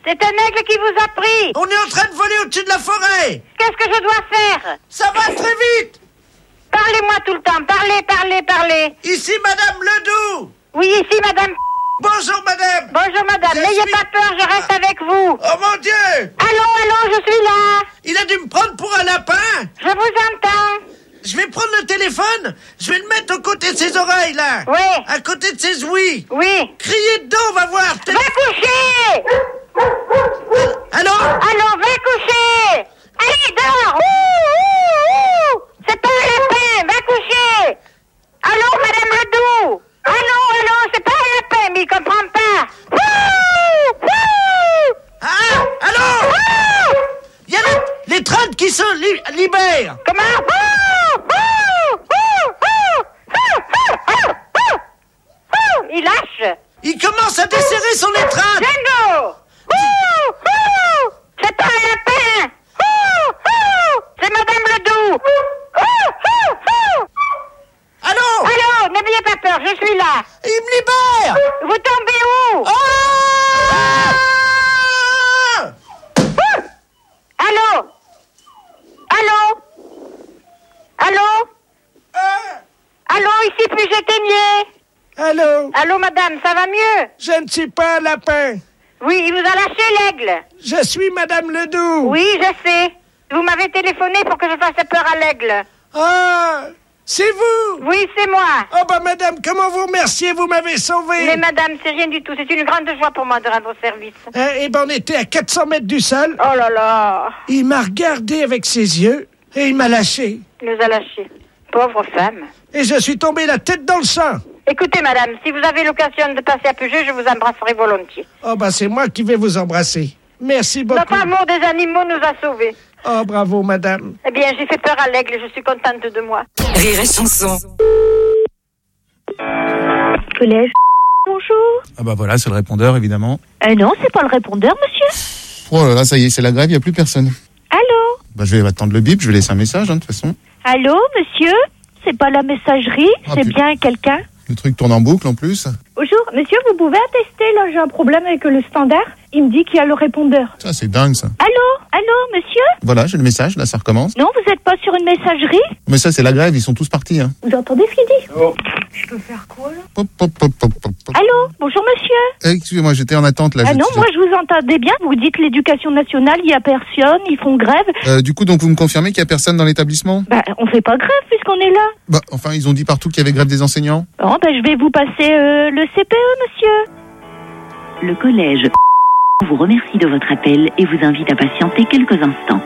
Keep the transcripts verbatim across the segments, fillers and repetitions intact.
C'est un aigle qui vous a pris. On est en train de voler au-dessus de la forêt. Qu'est-ce que je dois faire? Ça va très vite. Parlez-moi tout le temps, parlez, parlez, parlez. Ici Madame Ledoux. Oui, ici Madame... Bonjour Madame. Bonjour Madame, Je n'ayez suis... pas peur, je reste avec vous. Oh mon Dieu. Allô, allô, je suis là. Il a dû me prendre pour un lapin. Je vous entends. Je vais prendre le téléphone, je vais le mettre aux côtés de ses oreilles, là. Oui. À côté de ses ouïes. Oui. Criez dedans, on va voir. Va coucher. Allô? Allô, va coucher. Allez, dors. Ouh, ouh, ouh. C'est pas un lapin, va coucher. Allô, Madame Ledoux. Allô, allô, c'est pas un lapin, mais il comprend pas. Ouh, ouh. Ah, allô? Ouh. Il y a les, les trentes qui se li- libèrent. Comment? Ouh, ouh, ouh, ouh, ouh, ouh, ouh, ouh. Il lâche. Il commence à desserrer son étreinte. Django. Ouh, ouh. C'est pas un lapin. Ouh, ouh. C'est Madame Ledoux. Ouh, ouh, ouh. Allô? Allô, n'ayez pas peur, je suis là. Il me libère. Vous tombez où? Ah! Ouh. Allô? Allô? Allô? Ah! Allô, ici puis j'éteignais. Allô? Allô, madame, ça va mieux? Je ne suis pas un lapin. Oui, il vous a lâché l'aigle. Je suis Madame Ledoux. Oui, je sais. Vous m'avez téléphoné pour que je fasse peur à l'aigle. Ah! C'est vous? Oui, c'est moi. Oh bah madame, comment vous remercier, vous m'avez sauvé. Mais madame, c'est rien du tout. C'est une grande joie pour moi de rendre service. Hein, eh ben on était à quatre cents mètres du sol. Oh là là. Il m'a regardé avec ses yeux et il m'a lâché. Il nous a lâchés. Pauvre femme. Et je suis tombé la tête dans le sang. Écoutez, madame, si vous avez l'occasion de passer à Peugeot, je vous embrasserai volontiers. Oh bah c'est moi qui vais vous embrasser. Merci beaucoup. Notre amour des animaux nous a sauvés. Oh bravo madame. Eh bien, j'ai fait peur à l'aigle et je suis contente de moi. Rire et chanson. Collège. Bonjour. Ah bah voilà, c'est le répondeur évidemment. Euh, non, c'est pas le répondeur, monsieur. Oh là là, ça y est, c'est la grève, il n'y a plus personne. Allô? Bah je vais attendre le bip, je vais laisser un message hein, de toute façon. Allô, monsieur? C'est pas la messagerie, Ah, c'est puis- bien quelqu'un. Le truc tourne en boucle en plus. Bonjour, monsieur, vous pouvez attester, là, j'ai un problème avec le standard. Il me dit qu'il y a le répondeur. Ça c'est dingue ça. Allô? Allô, monsieur? Voilà, j'ai le message, là ça recommence. Non, vous êtes pas sur une messagerie? Mais ça c'est la grève, ils sont tous partis. Hein. Vous entendez ce qu'il dit? Oh. Je peux faire quoi, là? Pop, pop, pop, pop, pop, pop. Allô? Bonjour, monsieur? Eh, excusez-moi, j'étais en attente là. Ah je- non, je- moi, je vous entendais bien. Vous dites l'éducation nationale, il y a personne, ils font grève. Euh, du coup, donc vous me confirmez qu'il n'y a personne dans l'établissement? Bah, on fait pas grève puisqu'on est là. Bah enfin, ils ont dit partout qu'il y avait grève des enseignants. Oh, bah, je vais vous passer euh, le C P E, monsieur. Le collège vous remercie de votre appel et vous invite à patienter quelques instants.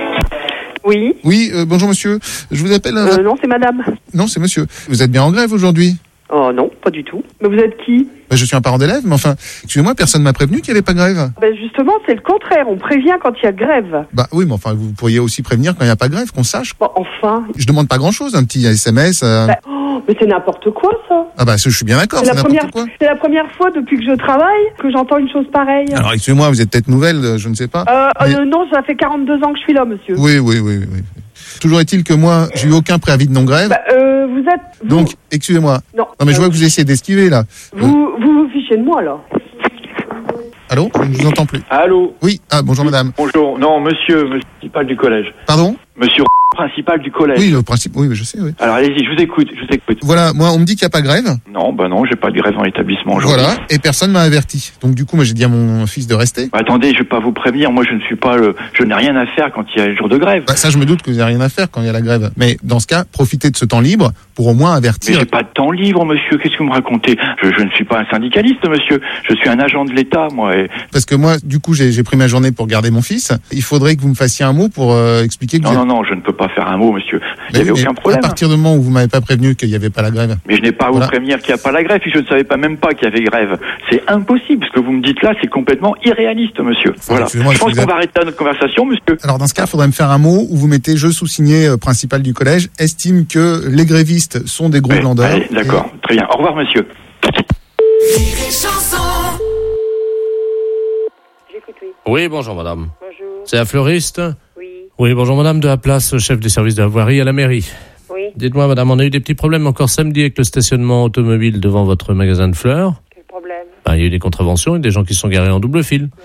Oui. Oui, euh, bonjour monsieur. Je vous appelle... euh, Euh, non, c'est madame. Non, c'est monsieur. Vous êtes bien en grève aujourd'hui? Oh non, pas du tout. Mais vous êtes qui? Bah, je suis un parent d'élève, mais enfin, excusez-moi, personne m'a prévenu qu'il n'y avait pas grève. Ben justement, c'est le contraire. On prévient quand il y a grève. Bah oui, mais enfin, vous pourriez aussi prévenir quand il n'y a pas grève, qu'on sache. Bon, enfin. Je demande pas grand-chose, un petit S M S. euh. Ben, oh, mais c'est n'importe quoi, ça. Ah bah, je suis bien d'accord, C'est c'est la, n'importe première... quoi. c'est la première fois depuis que je travaille que j'entends une chose pareille. Alors, excusez-moi, vous êtes peut-être nouvelle, euh, je ne sais pas. Euh, Mais- euh, non, ça fait quarante-deux ans que je suis là, monsieur. Oui, oui, oui, oui. Toujours est-il que moi, j'ai eu aucun préavis de non-grève. Bah, euh, vous êtes... Vous... Donc, excusez-moi. Non. Non, mais je Euh, vois que vous essayez d'esquiver, là. Euh, Vous, vous vous fichez de moi, là. allô? Je ne vous entends plus. Allô? Oui, ah, bonjour madame. Bonjour. Non, monsieur, monsieur principal du collège. Pardon? Monsieur principal du collège. Oui, le principe, oui, je sais, oui. Alors allez-y, je vous écoute, je vous écoute. Voilà, moi, on me dit qu'il n'y a pas grève. Non, bah non, j'ai pas de grève dans l'établissement aujourd'hui. Voilà, et personne m'a averti. Donc, du coup, moi, j'ai dit à mon fils de rester. Bah, attendez, je vais pas vous prévenir, moi je ne suis pas le... Je n'ai rien à faire quand il y a le jour de grève. Bah, ça, je me doute que vous n'avez rien à faire quand il y a la grève. Mais dans ce cas, profitez de ce temps libre pour au moins Mais avertir. j'ai pas de temps libre, monsieur, qu'est-ce que vous me racontez? je, je ne suis pas un syndicaliste, monsieur. Je suis un agent de l'État, moi. Et... Parce que moi, du coup, j'ai j'ai pris ma journée pour garder mon fils. Il faudrait que vous me fassiez un mot pour euh, expliquer que Non, vous non, non, je ne peux pas faire un mot, monsieur. Il Mais n'y avait oui, mais aucun problème. à partir du moment où vous m'avez pas prévenu qu'il n'y avait pas la grève. Mais je n'ai pas à Voilà. vous prévenir qu'il n'y a pas la grève, puis je ne savais pas même pas qu'il y avait grève. C'est impossible, ce que vous me dites là, c'est complètement irréaliste, monsieur. Voilà. excusez-moi, Je pense je vous qu'on ai- va arrêter notre conversation, monsieur. Alors dans ce cas, il faudrait me faire un mot où vous mettez je sous-signé euh, principal du collège estime que les grévistes sont des gros Ouais, glandeurs. allez, d'accord, très bien. Au revoir, monsieur. Rire et chanson. J'écoute, oui. Oui, bonjour madame. Bonjour. C'est la fleuriste? Oui. Oui, bonjour madame, de la place, chef des services de la voirie à la mairie. Oui. Dites-moi madame, on a eu des petits problèmes encore samedi avec le stationnement automobile devant votre magasin de fleurs. Quel problème? Ben, il y a eu des contraventions et des gens qui sont garés en double fil. Oui.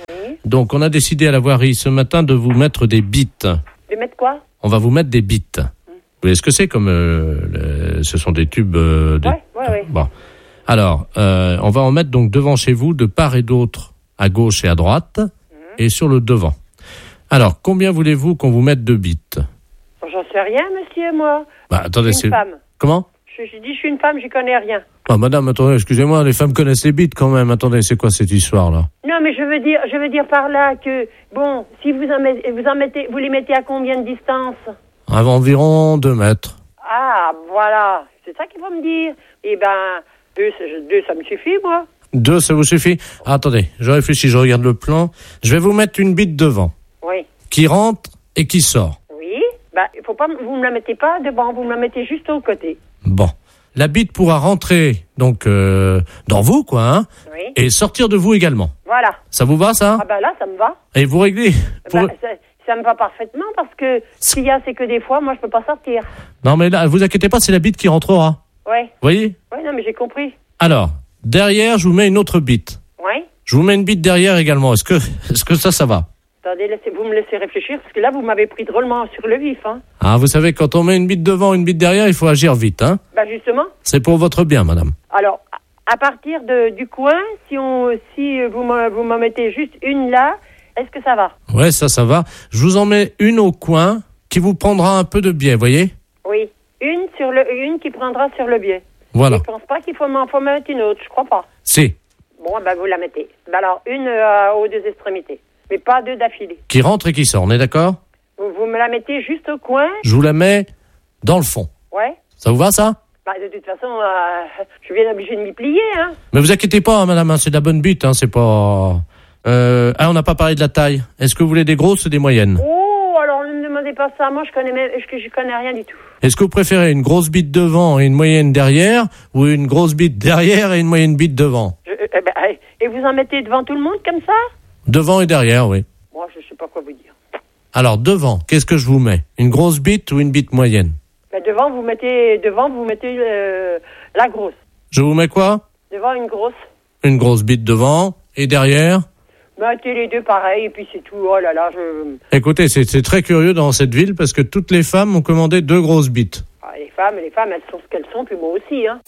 Donc, on a décidé à la voirie ce matin de vous mettre des bites. De mettre quoi? On va vous mettre des bites. Mmh. Vous voyez ce que c'est comme... Euh, le, ce sont des tubes... Euh, des... Ouais, ouais, ouais. Bon. Alors, euh, on va en mettre donc devant chez vous, de part et d'autre, à gauche et à droite, mmh. et sur le devant. Alors, combien voulez-vous qu'on vous mette de bites? J'en sais rien, monsieur, moi. Bah, attendez, je suis une c'est... femme. Comment? Je, je dis, je suis une femme, j'y connais rien. Ah, madame, attendez, excusez-moi, les femmes connaissent les bites quand même. Attendez, c'est quoi cette histoire-là? Non, mais je veux dire, je veux dire par là que, bon, si vous en mettez, vous en mettez, vous les mettez à combien de distance? À environ deux mètres. Ah, voilà. C'est ça qu'il faut me dire. Eh ben, deux, deux, ça me suffit, moi. Deux, ça vous suffit? Ah, attendez, je réfléchis, je regarde le plan. Je vais vous mettre une bite devant. Oui. Qui rentre et qui sort. Oui. Ben, il faut pas, vous me la mettez pas devant, vous me la mettez juste au côté. Bon. La bite pourra rentrer, donc, euh, dans vous, quoi, hein? Oui. Et sortir de vous également. Voilà. Ça vous va, ça? Ah, ben là, ça me va. Et vous réglez? Pour... Ben, ça, ça me va parfaitement parce que s'il y a, c'est que des fois, moi, je peux pas sortir. Non, mais là, vous inquiétez pas, c'est la bite qui rentrera. Oui. Vous voyez? Oui, non, mais j'ai compris. Alors, derrière, je vous mets une autre bite. Oui. Je vous mets une bite derrière également. Est-ce que, est-ce que ça, ça va? Attendez, laissez, vous me laissez réfléchir, parce que là, vous m'avez pris drôlement sur le vif, hein. Ah, vous savez, quand on met une bite devant, une bite derrière, il faut agir vite, hein. Bah, justement. C'est pour votre bien, madame. Alors, à partir de, du coin, si on, si vous m'en, vous m'en mettez juste une là, est-ce que ça va? Ouais, ça, ça va. Je vous en mets une au coin, qui vous prendra un peu de biais, voyez? Oui. Une sur le, une qui prendra sur le biais. Voilà. Je pense pas qu'il faut m'en, faut mettre une autre, je crois pas. Si. Bon, ben, vous la mettez. Ben, alors, une euh, aux deux extrémités. Mais pas deux d'affilée. Qui rentre et qui sort, on est d'accord? Vous, vous me la mettez juste au coin? Je vous la mets dans le fond. Ouais. Ça vous va, ça? Bah, de toute façon, euh, je viens obligé de m'y plier, hein. Mais vous inquiétez pas, hein, madame, hein, c'est de la bonne bite, hein, c'est pas... Euh... Ah, on n'a pas parlé de la taille. Est-ce que vous voulez des grosses ou des moyennes? Oh, alors ne me demandez pas ça. Moi, je connais même, je, je connais rien du tout. Est-ce que vous préférez une grosse bite devant et une moyenne derrière, ou une grosse bite derrière et une moyenne bite devant? Je, euh, ben, et vous en mettez devant tout le monde comme ça? Devant et derrière, oui. Moi, je sais pas quoi vous dire. Alors, devant, qu'est-ce que je vous mets? Une grosse bite ou une bite moyenne? Ben, devant, vous mettez, devant, vous mettez euh, la grosse. Je vous mets quoi? Devant, une grosse. Une grosse bite devant, et derrière? Mettez les deux pareil, et puis c'est tout. Oh là là, je... Écoutez, c'est, c'est très curieux dans cette ville, parce que toutes les femmes ont commandé deux grosses bites. Ah, les femmes, les femmes, elles sont ce qu'elles sont, puis moi aussi, hein.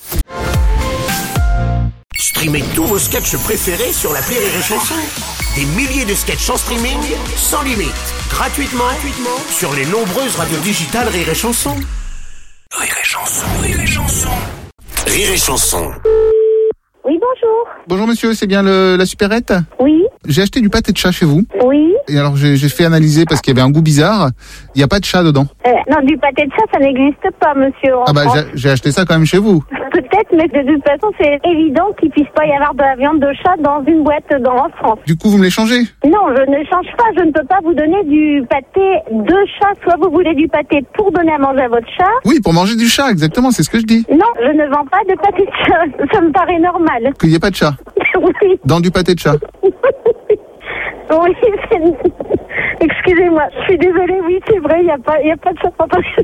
Streamez tous vos sketchs préférés sur l'appli Rire et Chanson. Des milliers de sketchs en streaming, sans limite, gratuitement, gratuitement sur les nombreuses radios digitales Rire et Chanson. Rire et Chanson, Rire et Chanson. Rire et Chanson. Oui, bonjour. Bonjour monsieur, c'est bien le, la supérette? Oui. J'ai acheté du pâté de chat chez vous. Oui. Et alors j'ai, j'ai fait analyser parce qu'il y avait un goût bizarre. Il n'y a pas de chat dedans. Euh, non, du pâté de chat, ça n'existe pas, monsieur. Ah bah j'ai, j'ai acheté ça quand même chez vous. Peut-être, mais de toute façon, c'est évident qu'il puisse pas y avoir de la viande de chat dans une boîte dans en France. Du coup, vous me les changez? Non, je ne change pas. Je ne peux pas vous donner du pâté de chat. Soit vous voulez du pâté pour donner à manger à votre chat. Oui, pour manger du chat, exactement, c'est ce que je dis. Non, je ne vends pas de pâté de chat. Ça me paraît normal. Qu'il n'y ait pas de chat? Oui. Dans du pâté de chat? Oui, c'est... Excusez-moi, je suis désolée, oui, c'est vrai, il n'y a, pas, y a pas de chat.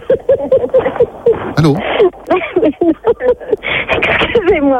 Allô? Excusez-moi.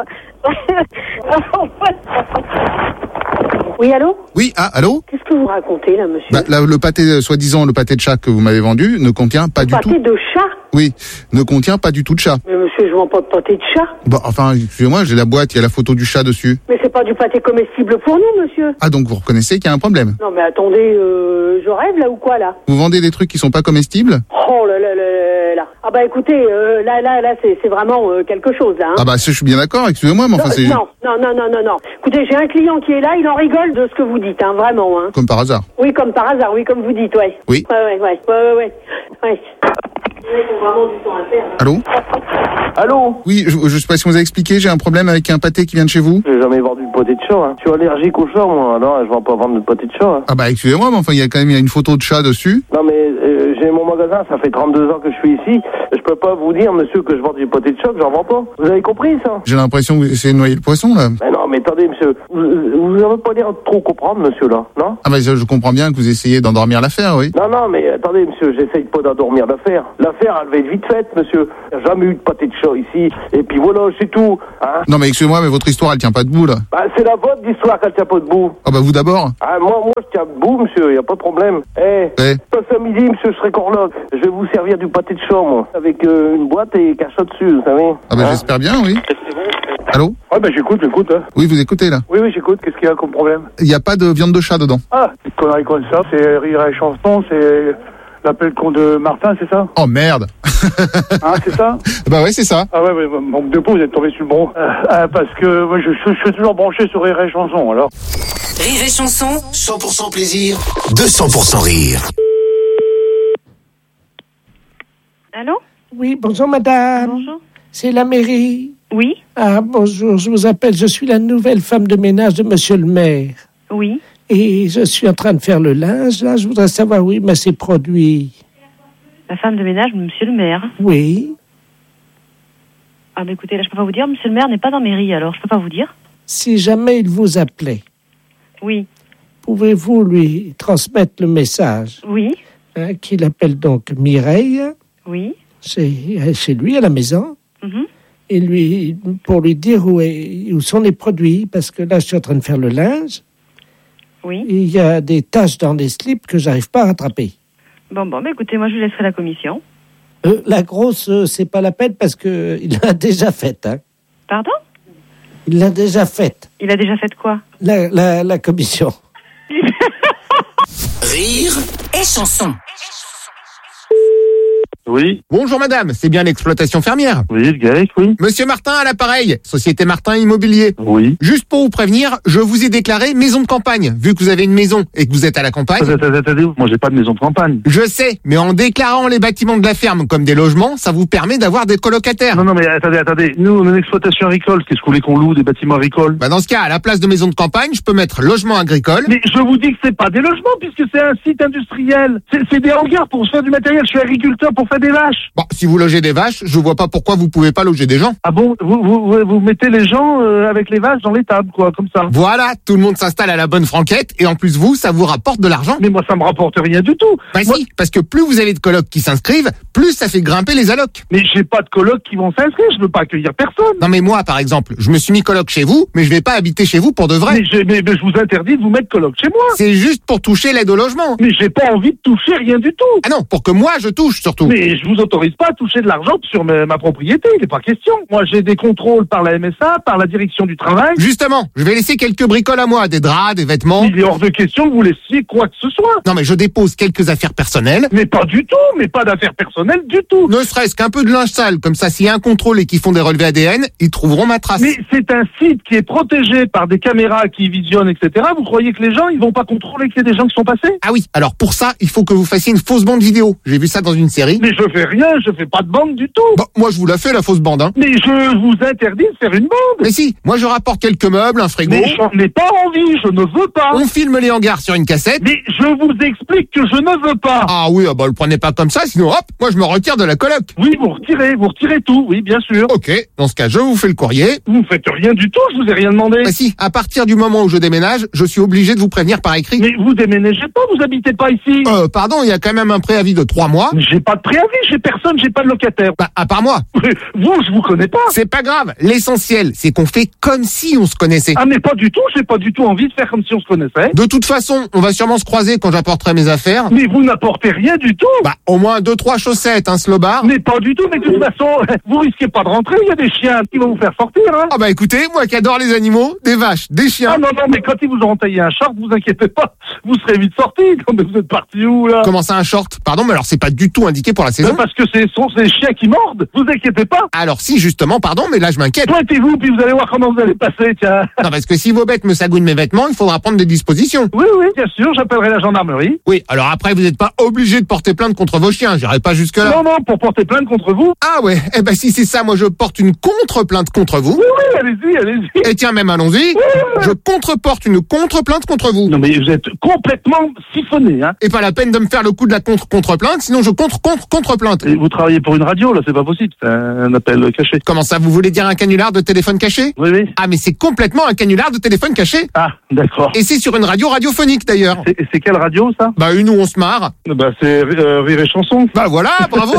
Oui, allô? Oui, ah, allô? Qu'est-ce que vous racontez, là, monsieur? Bah, là, le pâté, euh, soi-disant, le pâté de chat que vous m'avez vendu ne contient pas Le du tout... pâté de chat? Oui, ne contient pas du tout de chat. Mais monsieur, je vends pas de pâté de chat. Bon, enfin, excusez-moi, j'ai la boîte, il y a la photo du chat dessus. Mais c'est pas du pâté comestible pour nous, monsieur. Ah, donc vous reconnaissez qu'il y a un problème? Non, mais attendez, euh, je rêve, là, ou quoi, là? Vous vendez des trucs qui sont pas comestibles? Oh là là là là là. Ah bah écoutez, euh, là, là, là, c'est, c'est vraiment euh, quelque chose, là. Hein. Ah bah, je suis bien d'accord, excusez-moi, mais enfin, non, c'est... Non, non, non, non, non, non. Écoutez, j'ai un client qui est là, il en rigole de ce que vous dites, hein, vraiment, hein. Comme par hasard. Oui, comme par hasard, oui, comme vous dites, ouais. Oui. Ouais, ouais, ouais, ouais, ouais, ouais. ouais. Ils ont vraiment du temps à faire. Hein. Allô? Allô? Oui, je, je sais pas si vous avez expliqué, j'ai un problème avec un pâté qui vient de chez vous. J'ai jamais vendu de pâté de chat, hein. Je suis allergique au chat, moi, alors je vais pas vendre de pâté de chat. Hein. Ah bah excusez-moi, mais enfin il y a quand même il y a une photo de chat dessus. Non mais euh, j'ai mon magasin, ça fait trente-deux ans que je suis ici. Je peux pas vous dire, monsieur, que je vends du pâté de chat, que j'en vends pas. Vous avez compris ça? J'ai l'impression que vous essayez de noyer le poisson là. Mais non, mais attendez, monsieur, vous, vous avez pas l'air de trop comprendre, monsieur, là, non? Ah bah je, je comprends bien que vous essayez d'endormir l'affaire, oui. Non, non, mais attendez, monsieur, j'essaye pas d'endormir l'affaire. L'affaire, elle va être vite faite, monsieur. Il n'y a jamais eu de pâté de chat ici. Et puis voilà, c'est tout. Hein? Non mais excusez-moi, mais votre histoire elle tient pas debout là. Bah c'est la vôtre d'histoire qu'elle tient pas debout. Ah bah vous d'abord. Ah, moi, moi, je tiens debout, monsieur, y a pas de problème. Eh, Ouais. ce midi, monsieur, je serai encore là. Je vais vous servir du pâté de chambre avec euh, une boîte et cachot dessus, vous savez. Ah bah Hein? j'espère bien, oui. Allô? Ah, ben j'écoute, j'écoute. Hein. Oui, vous écoutez là. Oui, oui, j'écoute. Qu'est-ce qu'il y a comme problème? Il n'y a pas de viande de chat dedans. Ah, une connerie comme ça, c'est rire et chanson, c'est l'appel con de Martin, c'est ça? Oh merde. Hein, c'est ça? Bah ouais, c'est ça. Ah ouais, ouais, manque de peau, vous êtes tombé sur le bon. Euh, euh, parce que moi, je, je, je suis toujours branché sur rire et chanson, alors. Rire et chanson, cent pour cent plaisir, deux cents pour cent rire. Allô? Oui, bonjour madame. Bonjour. C'est la mairie. Oui? Ah, bonjour, je vous appelle, je suis la nouvelle femme de ménage de monsieur le maire. Oui. Et je suis en train de faire le linge, là, je voudrais savoir où il met ses produits. La femme de ménage de monsieur le maire. Oui. Ah, bah écoutez, là, je peux pas vous dire, monsieur le maire n'est pas dans la mairie, alors je peux pas vous dire. Si jamais il vous appelait, Oui. pouvez-vous lui transmettre le message Oui. hein, qu'il appelle donc Mireille, Oui. chez, chez lui à la maison, Mhm. et lui, pour lui dire où, est, où sont les produits, parce que là, je suis en train de faire le linge, Oui. et il y a des taches dans les slips que j'arrive pas à rattraper. Bon, bon, bah écoutez, moi, je lui laisserai la commission. Euh, la grosse, euh, c'est pas la peine parce que il l'a déjà faite. Hein. Pardon? Il l'a déjà faite. Il a déjà fait quoi? La, la, la commission. Rire et chanson. Oui. Bonjour madame, c'est bien l'exploitation fermière. Oui, le Gaec, oui. Monsieur Martin à l'appareil, Société Martin Immobilier. Oui. Juste pour vous prévenir, je vous ai déclaré maison de campagne, vu que vous avez une maison et que vous êtes à la campagne. Attendez, attendez, attendez, moi j'ai pas de maison de campagne. Je sais, mais en déclarant les bâtiments de la ferme comme des logements, ça vous permet d'avoir des colocataires. Non, non, mais attendez, attendez, nous on a une exploitation agricole, qu'est-ce que vous voulez qu'on loue, des bâtiments agricoles? Bah dans ce cas, à la place de maison de campagne, je peux mettre logement agricole. Mais je vous dis que c'est pas des logements, puisque c'est un site industriel. C'est, c'est des hangars pour se faire du matériel, je suis agriculteur pour faire des vaches. Bon, si vous logez des vaches, je vois pas pourquoi vous pouvez pas loger des gens. Ah bon, vous, vous, vous, vous mettez les gens euh, avec les vaches dans les tables, quoi, comme ça. Voilà, tout le monde s'installe à la bonne franquette, et en plus vous, ça vous rapporte de l'argent. Mais moi ça me rapporte rien du tout. Bah Moi- si, parce que plus vous avez de colocs qui s'inscrivent, plus ça fait grimper les allocs. Mais j'ai pas de colocs qui vont s'inscrire, je veux pas accueillir personne. Non mais moi, par exemple, je me suis mis coloc chez vous, mais je vais pas habiter chez vous pour de vrai. Mais, j'ai- mais, mais je vous interdis de vous mettre coloc chez moi. C'est juste pour toucher l'aide au logement. Mais j'ai pas envie de toucher rien du tout. Ah non, pour que moi je touche surtout. Mais je vous autorise pas à toucher de l'argent sur ma, ma propriété, il n'est pas question. Moi, j'ai des contrôles par la M S A, par la direction du travail. Justement, je vais laisser quelques bricoles à moi, des draps, des vêtements. Il est hors de question que vous laissiez quoi que ce soit. Non mais je dépose quelques affaires personnelles. Mais pas du tout, mais pas d'affaires personnelles du tout. Ne serait-ce qu'un peu de linge sale, comme ça s'il y a un contrôle et qu'ils font des relevés A D N, ils trouveront ma trace. Mais c'est un site qui est protégé par des caméras qui visionnent, et cetera. Vous croyez que les gens, ils vont pas contrôler qu'il y a des gens qui sont passés? Ah oui, alors pour ça, il faut que vous fassiez une fausse bande vidéo. J'ai vu ça dans une série. Mais je fais rien, je fais pas de bande du tout. Bon, moi je vous la fais la fausse bande, hein. Mais je vous interdis de faire une bande. Mais si, moi je rapporte quelques meubles, un frigo. Mais j'en ai pas envie, je ne veux pas. On filme les hangars sur une cassette. Mais je vous explique que je ne veux pas. Ah oui, ah bah le prenez pas comme ça, sinon hop, moi je me retire de la coloc. Oui, vous retirez, vous retirez tout, oui, bien sûr. Ok, dans ce cas, je vous fais le courrier. Vous faites rien du tout, je vous ai rien demandé. Bah si, à partir du moment où je déménage, je suis obligé de vous prévenir par écrit. Mais vous déménagez pas, vous habitez pas ici. Euh, pardon, il y a quand même un préavis de trois mois. Mais j'ai pas de préavis, j'ai personne, j'ai pas de locataire. Bah, à part moi. Vous, je vous connais pas. C'est pas grave. L'essentiel, c'est qu'on fait comme si on se connaissait. Ah, mais pas du tout, j'ai pas du tout envie de faire comme si on se connaissait. De toute façon, on va sûrement se croiser quand j'apporterai mes affaires. Mais vous n'apportez rien du tout. Bah, au moins deux, trois chaussettes, un slobard. Mais pas du tout, mais de toute façon, vous risquez pas de rentrer, il y a des chiens qui vont vous faire sortir, hein. Ah bah écoutez, moi qui adore les animaux, des vaches, des chiens. Ah non, non, mais quand ils vous auront taillé un short, vous inquiétez pas, vous serez vite sortis. Mais vous êtes parti où, là? Comment ça, un short? Pardon, mais alors c'est pas du tout indiqué pour la saison. Mais parce que ce sont ces chiens qui mordent, vous inquiétez pas. Alors si, justement, pardon, mais là je m'inquiète. Pointez-vous, puis vous allez voir comment vous allez passer, tiens. Non, parce que si vos bêtes me sagouinent mes vêtements, il faudra prendre des dispositions. Oui, oui, bien sûr, j'appellerai la gendarmerie. Oui, alors après, vous n'êtes pas obligé de porter plainte contre vos chiens, j'irai pas jusque-là. Non, non, pour porter plainte contre vous. Ah ouais, eh ben si c'est ça, moi je porte une contre-plainte contre vous. Oui, oui, allez-y, allez-y. Et tiens, même allons-y, Oui, oui. je contre-porte une contre-plainte contre vous. Non, mais vous êtes complètement siphonné, hein. Et pas la peine de me faire le coup de la contre-contre-plainte, sinon je contre-contre-contre-plainte. Et vous travaillez pour une radio, là, c'est pas possible, c'est un appel caché. Comment ça, vous voulez dire un canular de téléphone caché? Oui, oui. Ah mais c'est complètement un canular de téléphone caché. Ah, d'accord. Et c'est sur une radio radiophonique d'ailleurs. C'est, c'est quelle radio, ça? Bah une où on se marre. Bah, c'est euh, Rire et Chanson. Bah voilà, bravo.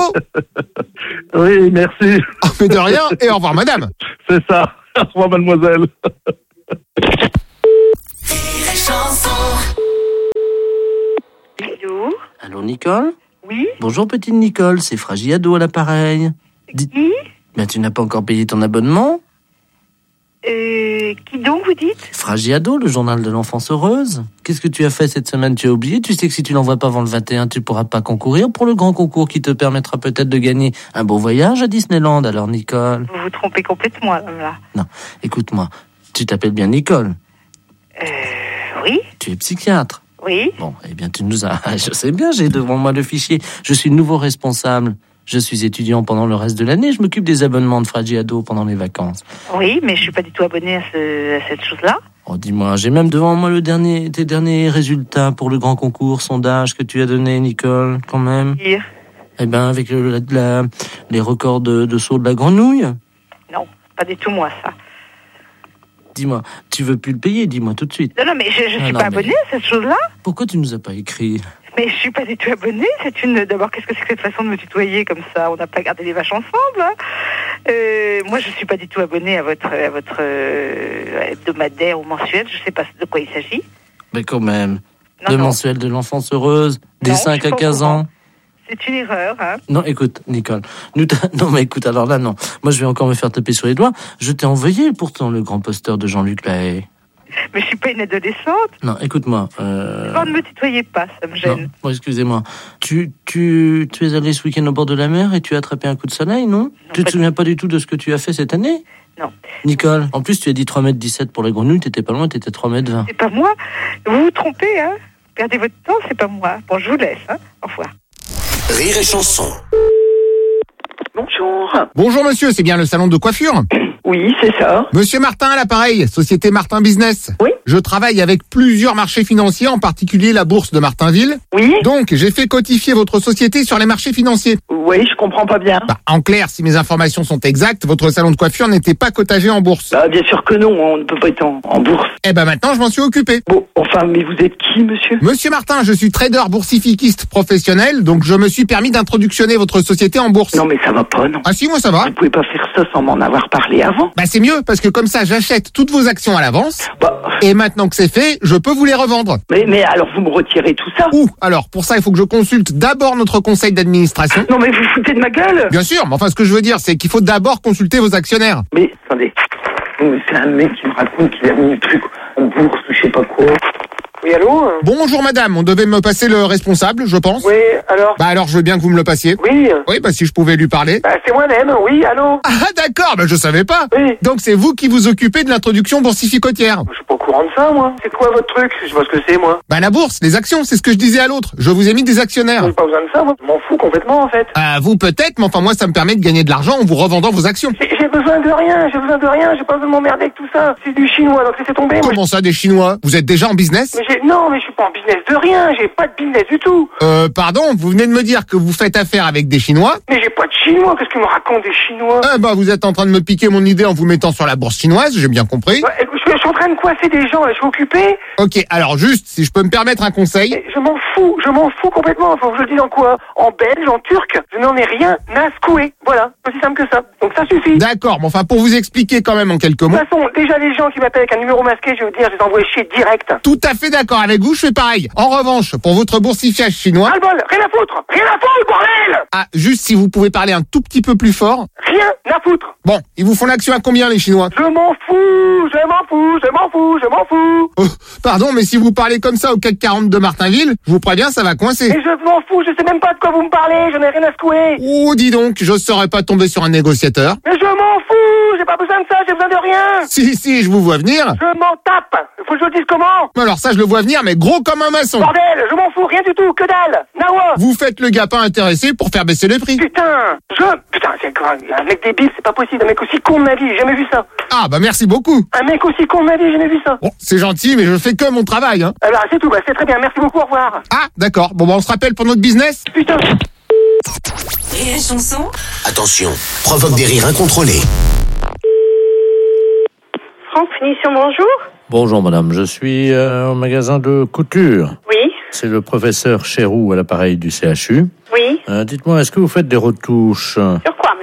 Oui, merci. Ah, mais de rien, et au revoir madame. C'est ça. Au revoir, mademoiselle. Allô? Allô, Nicole? Oui? Bonjour, petite Nicole, c'est Fragiado à l'appareil. Dis- Qui? Ben, tu n'as pas encore payé ton abonnement? Euh, qui donc, vous dites? Fragiado, le journal de l'enfance heureuse. Qu'est-ce que tu as fait cette semaine? Tu as oublié? Tu sais que si tu l'envoies pas avant le vingt et un, tu pourras pas concourir pour le grand concours qui te permettra peut-être de gagner un beau voyage à Disneyland. Alors, Nicole? Vous vous trompez complètement, là. Non, écoute-moi. Tu t'appelles bien Nicole? Euh, oui? Tu es psychiatre? Oui? Bon, eh bien, tu nous as... Je sais bien, j'ai devant moi le fichier. Je suis nouveau responsable. Je suis étudiant pendant le reste de l'année. Je m'occupe des abonnements de Fragiado pendant les vacances. Oui, mais je suis pas du tout abonné à, ce, à cette chose-là. Oh, dis-moi, j'ai même devant moi le dernier, tes derniers résultats pour le grand concours sondage que tu as donné, Nicole, quand même. Dire? Eh ben, avec le, la, la, les records de, de saut de la grenouille. Non, pas du tout moi, ça. Dis-moi, tu veux plus le payer, dis-moi tout de suite. Non, non, mais je, je Ah suis non, pas mais- abonné à cette chose-là. Pourquoi tu nous as pas écrit? Mais je suis pas du tout abonné. C'est une. D'abord, qu'est-ce que c'est que cette façon de me tutoyer comme ça? On n'a pas gardé les vaches ensemble. Hein. Euh, moi, je suis pas du tout abonné à votre à votre euh, hebdomadaire ou mensuel. Je sais pas de quoi il s'agit. Mais quand même. Non, le non. mensuel de l'enfance heureuse, des Non, cinq je suis à pas au quinze courant. ans. C'est une erreur. Hein. Non, écoute, Nicole. Nous t'a- non, mais écoute, alors là, non. Moi, je vais encore me faire taper sur les doigts. Je t'ai envoyé pourtant le grand poster de Jean-Luc Lahaye. Mais je suis pas une adolescente. Non, écoute-moi. Euh... Bon, ne me tutoyez pas, ça me gêne. Non, bon, excusez-moi. Tu, tu, tu es allé ce week-end au bord de la mer et tu as attrapé un coup de soleil, non, Tu te souviens pas du tout de ce que tu as fait cette année? Non. Nicole, en plus, tu as dit trois mètres dix-sept pour les grenouilles, t'étais pas loin, t'étais trois mètres vingt. C'est pas moi. Vous vous trompez, hein. Perdez votre temps, c'est pas moi. Bon, je vous laisse, hein. Au revoir. Rire et chanson. Bonjour. Bonjour monsieur, c'est bien le salon de coiffure? Oui, c'est ça. Monsieur Martin à l'appareil, société Martin Business. Oui. Je travaille avec plusieurs marchés financiers, en particulier la bourse de Martinville. Oui. Donc, j'ai fait cotifier votre société sur les marchés financiers. Oui, je comprends pas bien. Bah, en clair, si mes informations sont exactes, votre salon de coiffure n'était pas cotagé en bourse. Bah, bien sûr que non, on ne peut pas être en, en bourse. Eh ben maintenant, je m'en suis occupé. Bon, enfin, mais vous êtes qui, monsieur? Monsieur Martin, je suis trader boursifiquiste professionnel, donc je me suis permis d'introductionner votre société en bourse. Non, mais ça va pas, non. Ah si, moi ça va. Vous pouvez pas faire ça sans m'en avoir parlé avant. Bah c'est mieux, parce que comme ça, j'achète toutes vos actions à l'avance. Bah, Et maintenant que c'est fait, je peux vous les revendre. mais, mais alors vous me retirez tout ça? Ouh, alors pour ça, il faut que je consulte d'abord notre conseil d'administration. Non, mais vous foutez de ma gueule? Bien sûr, mais enfin ce que je veux dire, c'est qu'il faut d'abord consulter vos actionnaires. Mais, attendez. Mais c'est un mec qui me raconte qu'il a mis le truc en bourse ou je sais pas quoi. Oui, allô? Bonjour madame, on devait me passer le responsable, je pense. Oui, alors? Bah alors je veux bien que vous me le passiez. Oui. Oui, bah si je pouvais lui parler. Bah, c'est moi-même, oui, allô? Ah d'accord, bah je savais pas. Oui. Donc c'est vous qui vous occupez de l'introduction boursificotière. Je suis pas au courant de ça, moi. C'est quoi votre truc? Je vois ce que c'est, moi. Bah la bourse, les actions, c'est ce que je disais à l'autre. Je vous ai mis des actionnaires. J'ai pas besoin de ça, moi. Je m'en fous complètement, en fait. Ah vous peut-être, mais enfin moi ça me permet de gagner de l'argent en vous revendant vos actions. J'ai j'ai besoin de rien, j'ai besoin de rien, j'ai pas besoin de m'emmerder avec tout ça. C'est du chinois, donc laissez tomber. Moi, Comment ça des Chinois? Vous êtes déjà en business? mais j'ai, non, mais je suis pas en business de rien, j'ai pas de business du tout. Euh pardon, vous venez de me dire que vous faites affaire avec des Chinois? Mais j'ai pas de chinois, qu'est-ce que me racontent des chinois? Ah bah vous êtes en train de me piquer mon idée en vous mettant sur la bourse chinoise, j'ai bien compris. Ouais, je, je suis en train de coiffer des gens, là, je suis occupé. Ok, alors juste, si je peux me permettre un conseil. Mais je m'en fous, je m'en fous complètement. Faut que je le dise en quoi? En belge, en turc, je n'en ai rien à secouer. Voilà, aussi simple que ça. Donc ça suffit. D'accord, mais enfin pour vous expliquer quand même en quelques De mots. toute façon, déjà les gens qui m'appellent avec un numéro masqué, je vais vous dire, je les envoie chier direct. Tout à fait d'accord avec vous, je fais pareil. En revanche, pour votre boursifiage chinois... Ras-le-bol, rien à foutre, rien à foutre, bordel! Ah, juste si vous pouvez parler un tout petit peu plus fort. Rien à foutre. Bon, ils vous font l'action à combien les Chinois? Je m'en fous, je m'en fous, je m'en fous, je m'en fous. Oh, pardon, mais si vous parlez comme ça au C A C quarante de Martinville, je vous préviens, ça va coincer. Mais je m'en fous, je sais même pas de quoi vous me parlez, je n'ai rien à secouer. Oh, dis donc, je serais pas tombé sur un négociateur. Mais je m'en fous, j'ai pas besoin de ça, j'ai besoin de rien. Si, si, je vous vois venir. Je m'en tape. Faut que je le dise comment? Alors ça, je le vois venir, mais gros comme un maçon. Bordel, je m'en fous, rien du tout, que dalle. Nawa. Vous faites le gars pas intéressé pour faire baisser les prix. Putain, je... Putain, c'est quoi? Un mec débile, c'est pas possible. Un mec aussi con de ma vie, j'ai jamais vu ça. Ah, bah merci beaucoup. Un mec aussi con de ma vie, j'ai jamais vu ça. Bon, c'est gentil, mais je fais que mon travail, hein. Alors, c'est tout, bah c'est très bien, merci beaucoup, au revoir. Ah, d'accord. Bon, bah on se rappelle pour notre business. Putain. Rire et chanson. Attention, provoque des rires incontrôlés. Franck, finition, bonjour. Bonjour madame, je suis euh, au magasin de couture. Oui. C'est le professeur Chéroux à l'appareil du C H U. Oui. Euh, dites-moi, est-ce que vous faites des retouches? Sur quoi, monsieur?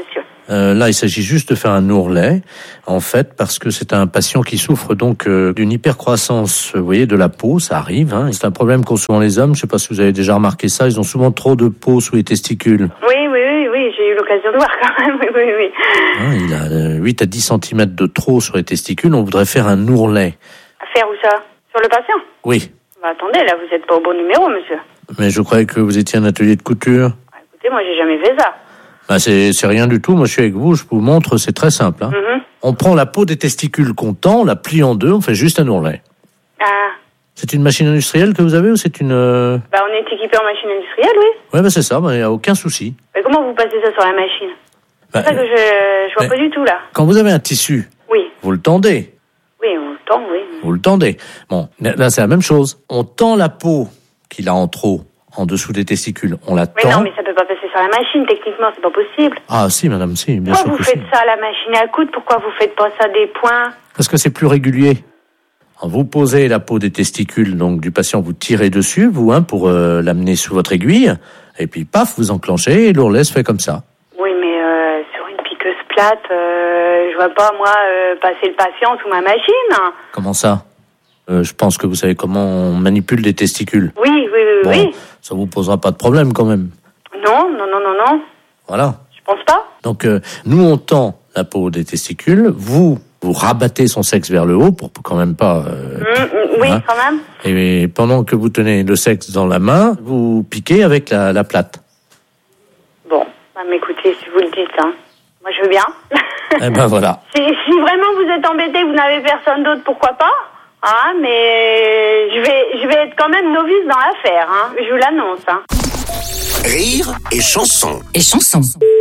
Euh, là, il s'agit juste de faire un ourlet, en fait, parce que c'est un patient qui souffre donc euh, d'une hypercroissance, vous voyez, de la peau, ça arrive. Hein. C'est un problème qu'ont souvent les hommes. Je ne sais pas si vous avez déjà remarqué ça. Ils ont souvent trop de peau sous les testicules. Oui, oui, oui, oui, j'ai eu l'occasion de voir quand même. Oui, oui, oui. Hein, il a euh, huit à dix centimètres de trop sur les testicules. On voudrait faire un ourlet. À faire où ça? Sur le patient? Oui. Bah, attendez, là, vous n'êtes pas au bon numéro, monsieur. Mais je croyais que vous étiez un atelier de couture. Ah, écoutez, moi, j'ai jamais fait ça. Bah c'est, c'est rien du tout. Moi, je suis avec vous. Je vous montre. C'est très simple. Hein. Mm-hmm. On prend la peau des testicules qu'on tend, on la plie en deux, on fait juste un ourlet. Ah. C'est une machine industrielle que vous avez ou c'est une... Euh... Bah, on est équipé en machine industrielle, oui. Ouais, bah c'est ça. Bah, y a aucun souci. Mais comment vous passez ça sur la machine? Bah, C'est ça que je, je vois mais... pas du tout, là. Quand vous avez un tissu, oui. Vous le tendez. Oui, on le tend, oui. Vous le tendez. Bon, là, c'est la même chose. On tend la peau qu'il a en trop, en dessous des testicules. On la tend. Mais non, mais ça peut pas passer sur la machine, techniquement, c'est pas possible. Ah si, madame, si, bien pourquoi sûr vous que faites si. ça à la machine à coudre? Pourquoi vous faites pas ça des points? Parce que c'est plus régulier. Vous posez la peau des testicules donc du patient, vous tirez dessus, vous, hein, pour euh, l'amener sous votre aiguille, et puis paf, vous enclenchez, et l'ourlet se fait comme ça. Oui, mais euh, sur une piqueuse plate, euh, je vois pas, moi, euh, passer le patient sous ma machine. Comment ça? euh, Je pense que vous savez comment on manipule des testicules. Oui, oui, oui, bon, oui. Ça vous posera pas de problème quand même. Non, non, non, non, non. Voilà. Je pense pas. Donc, euh, nous, on tend la peau des testicules, vous... Vous rabattez son sexe vers le haut pour quand même pas... Euh, mmh, oui, hein. Quand même. Et pendant que vous tenez le sexe dans la main, vous piquez avec la, la plate. Bon, bah, mais écoutez, si vous le dites, hein, moi je veux bien. Eh ben voilà. Si, si vraiment vous êtes embêté, vous n'avez personne d'autre, pourquoi pas? Ah, mais je vais, je vais être quand même novice dans l'affaire, hein. Je vous l'annonce, hein. Rire et chanson. Et chanson.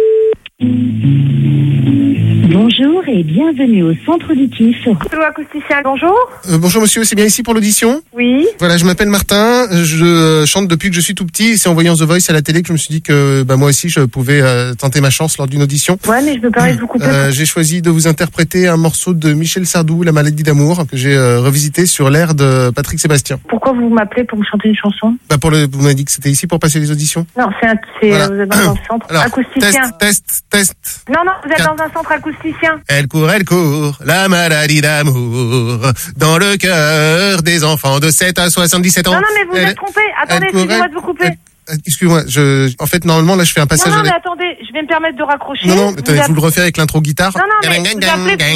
Bonjour et bienvenue au centre auditif. Allô, acousticien, bonjour. Euh, bonjour monsieur, c'est bien ici pour l'audition? Oui. Voilà, je m'appelle Martin, je euh, chante depuis que je suis tout petit. C'est en voyant The Voice à la télé que je me suis dit que bah, moi aussi je pouvais euh, tenter ma chance lors d'une audition. Ouais, mais je me permets de vous couper. Euh, j'ai choisi de vous interpréter un morceau de Michel Sardou, La maladie d'amour, que j'ai euh, revisité sur l'air de Patrick Sébastien. Pourquoi vous m'appelez pour me chanter une chanson? Bah pour le, vous m'avez dit que c'était ici pour passer les auditions. Non, c'est, un, c'est voilà. Vous êtes dans un centre Alors, acousticien. Test, test, test. Non, non, vous êtes Tiens. dans un centre acousticien. Elle court, elle court, la maladie d'amour, dans le cœur des enfants de sept à soixante-dix-sept ans. Non, non, mais vous elle, êtes trompé. Attendez, court, excusez-moi elle, de vous couper. Elle, excusez-moi, je, en fait, normalement, là, je fais un passage. Non, non, à mais attendez, je vais me permettre de raccrocher. Non, non, vous attendez, app... vous le refaites avec l'intro guitare. Non, non, mais vous appelez, vous avez pas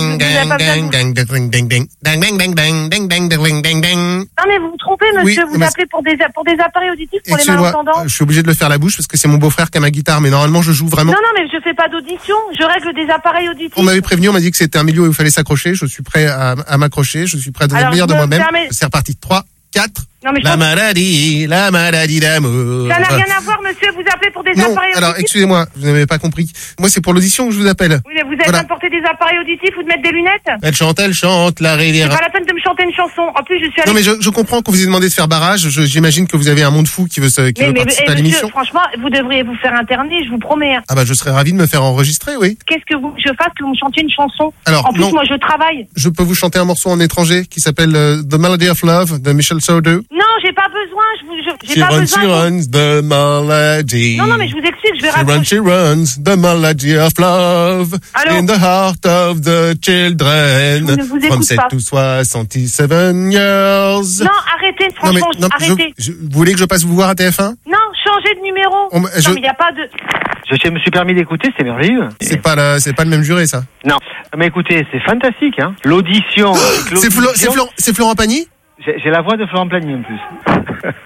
besoin de... Non, mais vous vous trompez, monsieur, Oui, vous mais... appelez pour des, pour des appareils auditifs, pour les Excusez-moi, malentendants. je suis obligé de le faire à la bouche parce que c'est mon beau-frère qui a ma guitare, mais normalement, je joue vraiment. Non, non, mais je fais pas d'audition, je règle des appareils auditifs. On m'avait prévenu, on m'a dit que c'était un milieu où il fallait s'accrocher, je suis prêt à, à m'accrocher, je suis prêt à donner Alors, le meilleur de me moi-même. permets... C'est reparti. trois, quatre. Non, mais je la pense... maladie, la maladie d'amour. Ça n'a rien à voir, monsieur, vous appelez pour des non, appareils alors, auditifs. excusez-moi, vous n'avez pas compris. Moi, c'est pour l'audition que je vous appelle. Oui, mais vous avez Voilà. importé des appareils auditifs ou de mettre des lunettes? Elle chante, elle chante, la C'est rivière. pas la peine de me chanter une chanson. En plus, je suis allée... Non, mais je, je comprends qu'on vous ait demandé de faire barrage. Je- J'imagine que vous avez un monde fou qui veut, se, qui mais, veut mais, participer eh, à monsieur, l'émission. franchement, vous devriez vous faire interner, je vous promets. Ah bah, je serais ravi de me faire enregistrer, oui. Qu'est-ce que vous, je fasse que vous me chantiez une chanson? Alors, en plus, non. moi, je travaille. Je peux vous chanter un morceau en étranger qui s'appelle euh, The Melody of Love de Michel Sardou. Non, j'ai pas besoin, je vous, je, j'ai She pas runs, besoin. she runs, the melody. Non, non, mais je vous explique, je vais She runs, raccrocher. she runs, the melody of love. Allô? In the heart of the children. Je ne vous From écoute sept pas. to soixante-dix-sept years. Non, arrêtez, Non, mais, franchement, non, je- arrêtez. je- vous voulez que je passe vous voir à T F un? Non, changez de numéro. On me- je- Non, mais il n'y a pas de... Je me suis permis d'écouter, c'est merveilleux. C'est pas, la- c'est pas le même juré, ça. Non, mais écoutez, c'est fantastique, hein. L'audition. C'est Flo- c'est Florent- c'est Florent Pagny? J'ai j'ai la voix de Florent Pagny en plus.